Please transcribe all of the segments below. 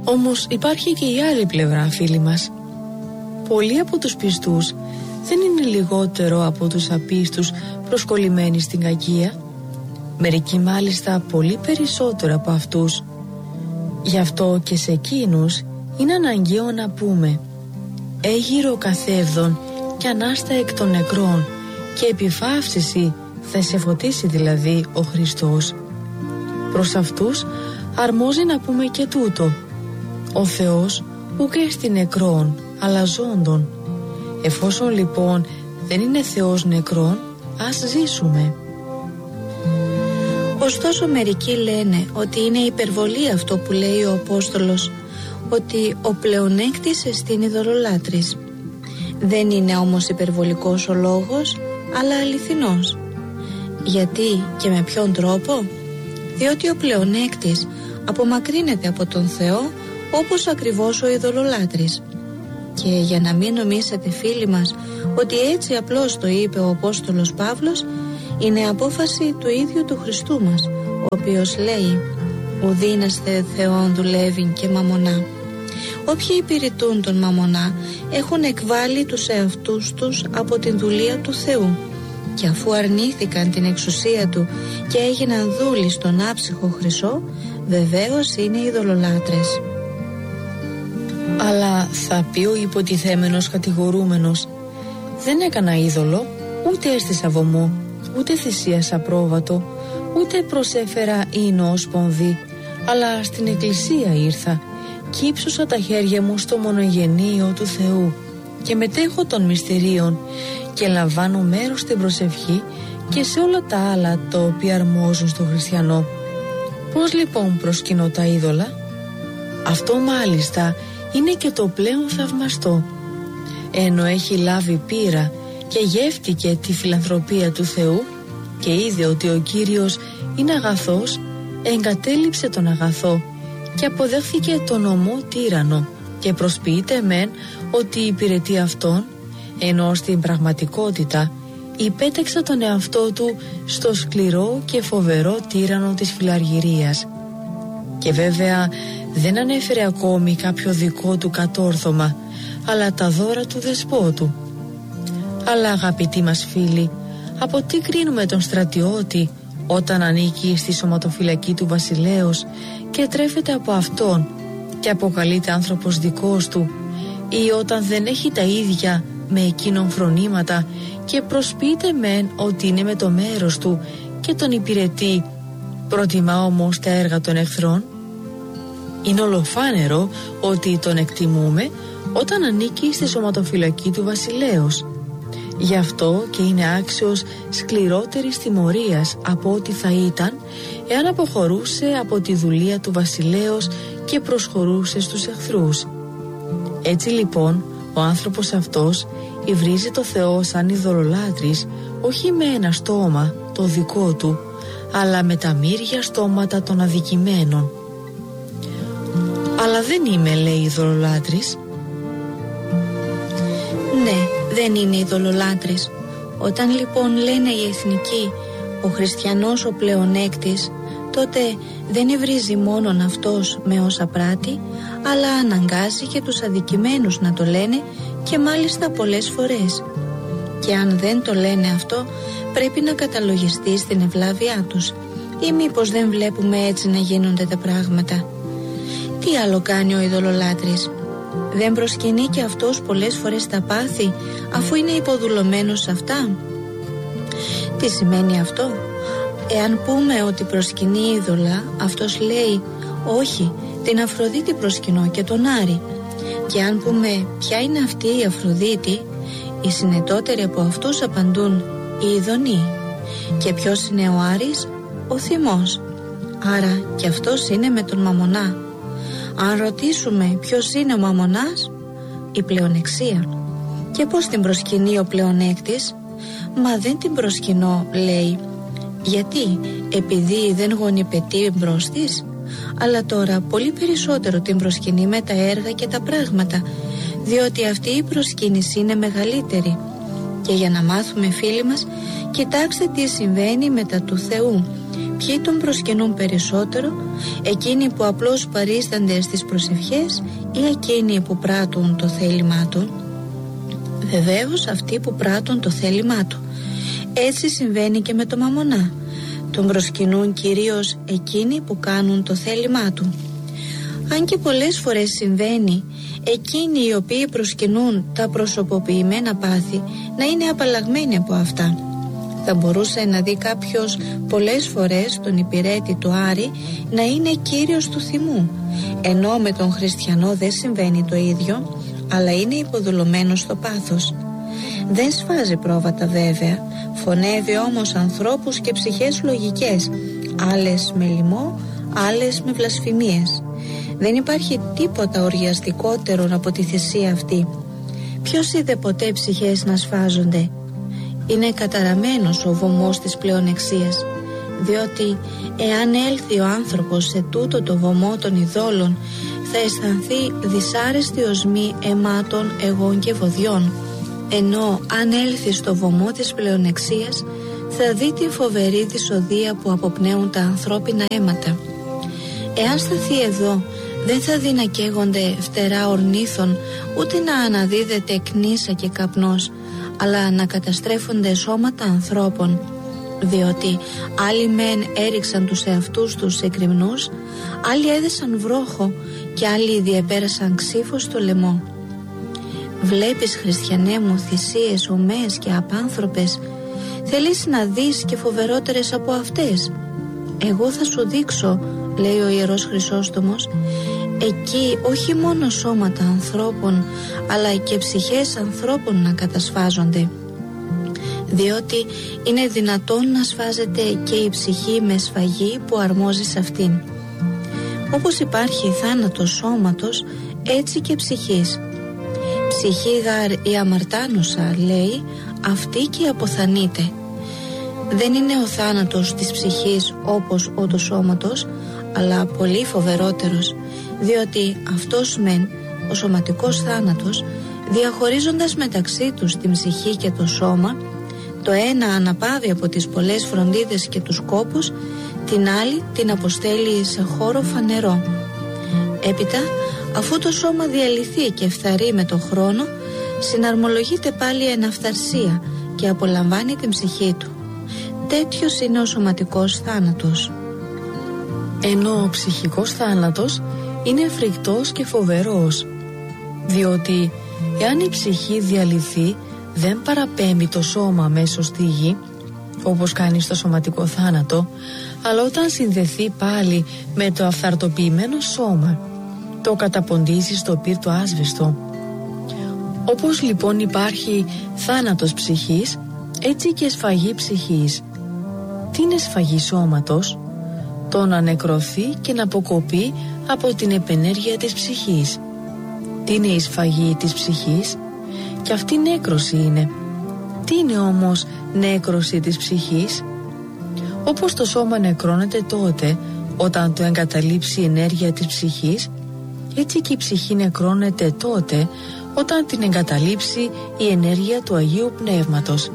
Όμως υπάρχει και η άλλη πλευρά, φίλοι μας. Πολλοί από τους πιστούς δεν είναι λιγότερο από τους απίστους προσκολλημένοι στην κακία. Μερικοί μάλιστα πολύ περισσότερο από αυτούς. Γι' αυτό και σε εκείνους είναι αναγκαίο να πούμε: έγιρο καθεύδον και ανάστα εκ των νεκρών, και επιφαύσιση θα σε φωτίσει δηλαδή ο Χριστός. Προς αυτούς αρμόζει να πούμε και τούτο: ο Θεός ουκ έστι νεκρών αλλά ζώντων. Εφόσον λοιπόν δεν είναι Θεός νεκρών, ας ζήσουμε. Ωστόσο μερικοί λένε ότι είναι υπερβολή αυτό που λέει ο Απόστολος, ότι ο πλεονέκτης εστίν ειδωλολάτρης. Δεν είναι όμως υπερβολικός ο λόγος, αλλά αληθινός. Γιατί και με ποιον τρόπο? Διότι ο πλεονέκτης απομακρύνεται από τον Θεό, όπως ακριβώς ο ειδωλολάτρης. Και για να μην νομίσετε, φίλοι μας, ότι έτσι απλώς το είπε ο Απόστολος Παύλος, είναι απόφαση του ίδιου του Χριστού μας, ο οποίος λέει: ουδίναστε Θεόν δουλεύειν και μαμονά. Όποιοι υπηρετούν τον μαμονά έχουν εκβάλει τους εαυτούς τους από την δουλεία του Θεού, και αφού αρνήθηκαν την εξουσία του και έγιναν δούλοι στον άψυχο Χρυσό, βεβαίως είναι ειδωλολάτρες. Αλλά θα πει ο υποτιθέμενος κατηγορούμενος: δεν έκανα είδωλο, ούτε έστησα βωμό, ούτε θυσίασα πρόβατο, ούτε προσέφερα ίνο ως πονδύ, αλλά στην εκκλησία ήρθα και ύψωσα τα χέρια μου στο μονογενείο του Θεού και μετέχω των μυστηρίων και λαμβάνω μέρος στην προσευχή και σε όλα τα άλλα τα οποία αρμόζουν στο χριστιανό. Πώς λοιπόν προσκυνώ τα είδωλα? Αυτό μάλιστα είναι και το πλέον θαυμαστό. Ενώ έχει λάβει πείρα και γεύτηκε τη φιλανθρωπία του Θεού και είδε ότι ο Κύριος είναι αγαθός, εγκατέλειψε τον αγαθό και αποδέχθηκε τον ομό τύραννο και προσποιείται μεν ότι υπηρετεί αυτόν, ενώ στην πραγματικότητα υπέταξε τον εαυτό του στο σκληρό και φοβερό τύραννο της φιλαργυρίας. Και βέβαια δεν ανέφερε ακόμη κάποιο δικό του κατόρθωμα, αλλά τα δώρα του δεσπότου. Αλλά αγαπητοί μας φίλοι, από τι κρίνουμε τον στρατιώτη όταν ανήκει στη σωματοφυλακή του βασιλέως και τρέφεται από αυτόν και αποκαλείται άνθρωπος δικός του, ή όταν δεν έχει τα ίδια με εκείνον φρονήματα και προσποιείται μεν ότι είναι με το μέρος του και τον υπηρετεί, προτιμά όμως τα έργα των εχθρών? Είναι ολοφάνερο ότι τον εκτιμούμε όταν ανήκει στη σωματοφυλακή του βασιλέως. Γι' αυτό και είναι άξιος σκληρότερης τιμωρίας από ό,τι θα ήταν εάν αποχωρούσε από τη δουλεία του βασιλέως και προσχωρούσε στους εχθρούς. Έτσι λοιπόν ο άνθρωπος αυτός υβρίζει το Θεό σαν ειδωλολάτρης, όχι με ένα στόμα το δικό του, αλλά με τα μύρια στόματα των αδικημένων. Αλλά δεν είμαι, λέει, ειδωλολάτρης. Ναι, δεν είναι ειδωλολάτρης. Όταν λοιπόν λένε οι εθνικοί ο χριστιανός ο πλεονέκτης, τότε δεν υβρίζει μόνον αυτός με όσα πράττει, αλλά αναγκάζει και τους αδικημένους να το λένε, και μάλιστα πολλές φορές. Και αν δεν το λένε αυτό, πρέπει να καταλογιστεί στην ευλάβειά τους, ή μήπως δεν βλέπουμε έτσι να γίνονται τα πράγματα? Τι άλλο κάνει ο ειδωλολάτρης? Δεν προσκυνεί και αυτός πολλές φορές τα πάθη, αφού είναι υποδουλωμένος σε αυτά? Τι σημαίνει αυτό? Εάν πούμε ότι προσκυνεί είδωλα, αυτός λέει όχι, την Αφροδίτη προσκυνώ και τον Άρη. Και αν πούμε ποια είναι αυτή η Αφροδίτη, οι συνετότεροι από αυτούς απαντούν η Ειδονή. Και ποιος είναι ο Άρης? Ο Θυμός. Άρα και αυτός είναι με τον Μαμονά. Αν ρωτήσουμε ποιος είναι ο Μαμονάς, η πλεονεξία. Και πώς την προσκυνεί ο πλεονέκτης? Μα δεν την προσκυνώ, λέει. Γιατί? Επειδή δεν γονιπετεί μπρος της? Αλλά τώρα πολύ περισσότερο την προσκυνεί με τα έργα και τα πράγματα, διότι αυτή η προσκύνηση είναι μεγαλύτερη. Και για να μάθουμε, φίλοι μας, κοιτάξτε τι συμβαίνει μετά του Θεού. Ποιοι τον προσκυνούν περισσότερο, εκείνοι που απλώς παρίστανται στις προσευχές ή εκείνοι που πράττουν το θέλημά του? Βεβαίως αυτοί που πράττουν το θέλημά του. Έτσι συμβαίνει και με το Μαμονά. Τον προσκυνούν κυρίως εκείνοι που κάνουν το θέλημά του. Αν και πολλές φορές συμβαίνει εκείνοι οι οποίοι προσκυνούν τα προσωποποιημένα πάθη να είναι απαλλαγμένοι από αυτά. Θα μπορούσε να δει κάποιος πολλές φορές τον υπηρέτη του Άρη να είναι κύριος του θυμού, ενώ με τον χριστιανό δεν συμβαίνει το ίδιο, αλλά είναι υποδουλωμένος στο πάθος. Δεν σφάζει πρόβατα βέβαια, φωνεύει όμως ανθρώπους και ψυχές λογικές, άλλες με λοιμό, άλλες με βλασφημίες. Δεν υπάρχει τίποτα οριαστικότερο από τη θυσία αυτή. Ποιος είδε ποτέ ψυχές να σφάζονται? Είναι καταραμένος ο βωμός της πλεονεξίας, διότι εάν έλθει ο άνθρωπος σε τούτο το βωμό των ειδόλων, θα αισθανθεί δυσάρεστη οσμή αιμάτων, εγών και βοδιών, ενώ αν έλθει στο βωμό της πλεονεξίας θα δει τη φοβερή δυσοδεία που αποπνέουν τα ανθρώπινα αίματα. Εάν σταθεί εδώ, δεν θα δει να καίγονται φτερά ορνήθων, ούτε να αναδίδεται κνήσα και καπνός, αλλά να καταστρέφονται σώματα ανθρώπων, διότι άλλοι μεν έριξαν τους εαυτούς τους σε κρημνούς, άλλοι έδεσαν βρόχο και άλλοι διεπέρασαν ξύφο στο λαιμό. Βλέπεις, χριστιανέ μου, θυσίες ομαίες και απάνθρωπες? Θέλεις να δεις και φοβερότερες από αυτές? Εγώ θα σου δείξω, λέει ο Ιερός Χρυσόστομος, εκεί όχι μόνο σώματα ανθρώπων, αλλά και ψυχές ανθρώπων να κατασφάζονται, διότι είναι δυνατόν να σφάζεται και η ψυχή με σφαγή που αρμόζει σε αυτήν. Όπως υπάρχει θάνατος σώματος, έτσι και ψυχής. Ψυχή γαρ η αμαρτάνουσα, λέει, αυτή και αποθανείται. Δεν είναι ο θάνατος της ψυχής όπως ο του σώματος, αλλά πολύ φοβερότερος, διότι αυτός μεν, ο σωματικός θάνατος, διαχωρίζοντας μεταξύ τους την ψυχή και το σώμα, το ένα αναπαύει από τις πολλές φροντίδες και τους κόπους, την άλλη την αποστέλει σε χώρο φανερό. Έπειτα, αφού το σώμα διαλυθεί και φθαρεί με το χρόνο, συναρμολογείται πάλι εν αυθαρσία και απολαμβάνει την ψυχή του. Τέτοιος είναι ο σωματικός θάνατος. Ενώ ο ψυχικός θάνατος είναι φρικτός και φοβερός, διότι εάν η ψυχή διαλυθεί δεν παραπέμπει το σώμα μέσω στη γη, όπως κάνει στο σωματικό θάνατο, αλλά όταν συνδεθεί πάλι με το αυθαρτοποιημένο σώμα, το καταποντίζει στο πύρτο άσβεστο. Όπως λοιπόν υπάρχει θάνατος ψυχής, έτσι και σφαγή ψυχής. Τι είναι σφαγή σώματος? Το να νεκρωθεί και να αποκοπεί από την επενέργεια της ψυχής. Τι είναι η σφαγή της ψυχής? Και αυτή νέκρωση είναι. Τι είναι όμως νέκρωση της ψυχής? Όπως το σώμα νεκρώνεται τότε όταν το εγκαταλείψει η ενέργεια της ψυχής, έτσι και η ψυχή νεκρώνεται τότε όταν την εγκαταλείψει η ενέργεια του Αγίου Πνεύματος.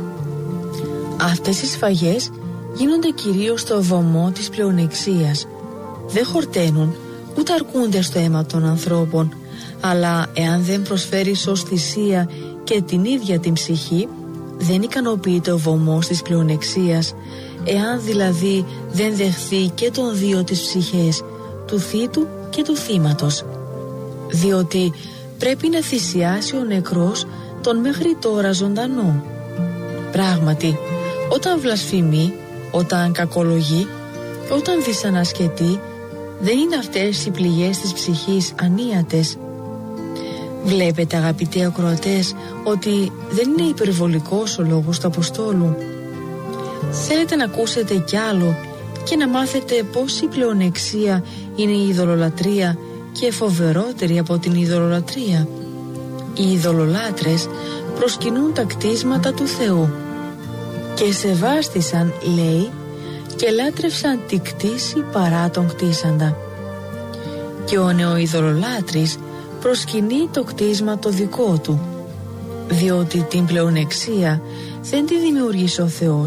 Αυτές οι σφαγές γίνονται κυρίως στο βωμό της πλεονεξίας. Δεν χορταίνουν ούτε αρκούνται στο αίμα των ανθρώπων, αλλά εάν δεν προσφέρει ως θυσία και την ίδια την ψυχή, δεν ικανοποιείται ο βωμός της πλεονεξίας, εάν δηλαδή δεν δεχθεί και τον δύο τις ψυχές, του θήτου και του θύματος. Διότι πρέπει να θυσιάσει ο νεκρός τον μέχρι τώρα ζωντανό. Πράγματι, όταν βλασφημεί, όταν κακολογεί, όταν δυσανασκετεί, δεν είναι αυτές οι πληγές της ψυχής ανίατες? Βλέπετε, αγαπητοί ακροατές, ότι δεν είναι υπερβολικός ο λόγος του Αποστόλου. Θέλετε να ακούσετε κι άλλο και να μάθετε πως η πλεονεξία είναι η ειδωλολατρία και φοβερότερη από την ειδωλολατρία. Οι ειδωλολάτρες προσκυνούν τα κτίσματα του Θεού και σεβάστησαν, λέει, και λάτρευσαν τη κτήση παρά τον κτίσαντα. Και ο νεοειδωλολάτρης προσκυνεί το κτίσμα το δικό του, διότι την πλεονεξία δεν τη δημιούργησε ο Θεός,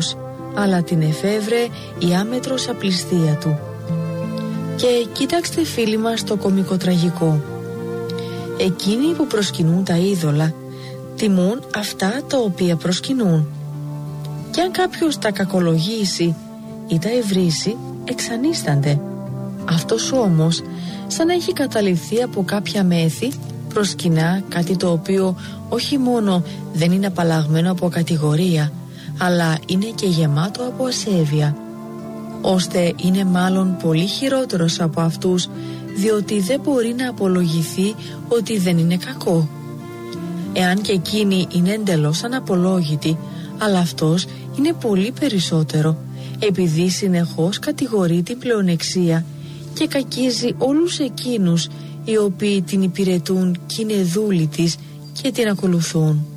αλλά την εφεύρε η άμετρος απληστία του. Και κοιτάξτε φίλοι μας το κωμικοτραγικό. Εκείνοι που προσκυνούν τα είδωλα τιμούν αυτά τα οποία προσκυνούν. Και αν κάποιος τα κακολογήσει ή τα ευρύσει, εξανίστανται. Αυτός όμως, σαν να έχει καταληφθεί από κάποια μέθη, προσκυνά κάτι το οποίο όχι μόνο δεν είναι απαλλαγμένο από κατηγορία, αλλά είναι και γεμάτο από ασέβεια, ώστε είναι μάλλον πολύ χειρότερος από αυτούς, διότι δεν μπορεί να απολογηθεί ότι δεν είναι κακό. Εάν και εκείνοι είναι εντελώς αναπολόγητοι, αλλά αυτός είναι πολύ περισσότερο, επειδή συνεχώς κατηγορεί την πλεονεξία και κακίζει όλους εκείνους οι οποίοι την υπηρετούν κι είναι δούλοι της και την ακολουθούν.